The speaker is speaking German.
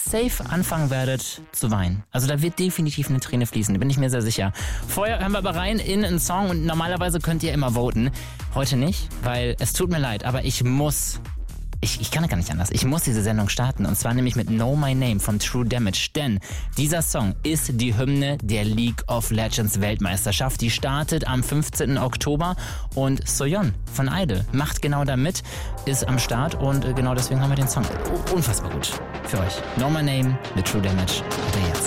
safe anfangen werdet zu weinen. Also da wird definitiv eine Träne fließen, da bin ich mir sehr sicher. Vorher hören wir aber rein in einen Song und normalerweise könnt ihr immer voten. Heute nicht, weil es tut mir leid, aber ich kann gar nicht anders. Ich muss diese Sendung starten und zwar nämlich mit Know My Name von True Damage, denn dieser Song ist die Hymne der League of Legends Weltmeisterschaft. Die startet am 15. Oktober und Soyeon von Idol macht genau da mit, ist am Start und genau deswegen haben wir den Song. Unfassbar gut für euch. Know My Name mit True Damage. Und jetzt.